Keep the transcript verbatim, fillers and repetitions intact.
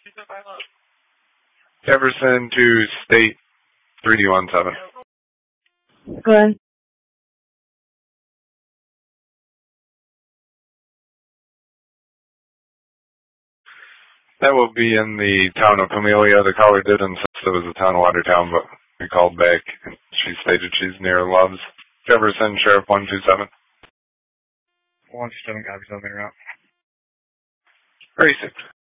Jefferson to State three one seven. Good. That will be in the town of Camellia. The caller did insist it was the town of Watertown, but we called back and she stated she's near Loves. Jefferson, Sheriff one two seven. one two seven, copies on their route. thirty-six.